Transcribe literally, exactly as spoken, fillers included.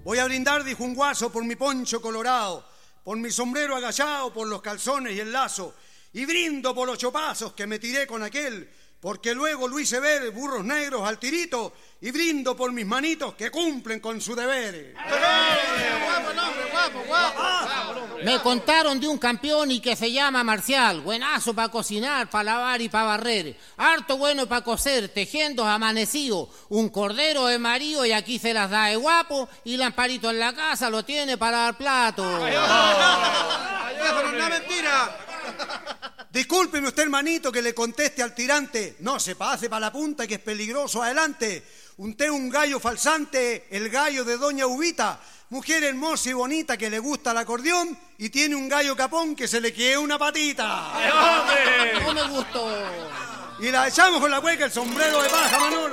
Voy a brindar, dijo un guaso, por mi poncho colorado, por mi sombrero agachado, por los calzones y el lazo, y brindo por los chopazos que me tiré con aquel, porque luego lo hice ver burros negros al tirito, y brindo por mis manitos que cumplen con su deber. Me contaron de un campeón y que se llama Marcial, buenazo para cocinar, para lavar y para barrer, harto bueno para coser, tejiendo amanecido, un cordero de marido y aquí se las da de guapo, y Lamparito en la casa lo tiene para dar plato. ¡Ay, no! ¡Eso no es una mentira! Discúlpeme usted, hermanito, que le conteste al tirante. No se pase para la punta, que es peligroso. Adelante. Unté un gallo falsante, el gallo de doña Ubita, mujer hermosa y bonita que le gusta el acordeón y tiene un gallo capón que se le quede una patita. No me gustó. Y la echamos con la cueca, el sombrero de paja, Manolo.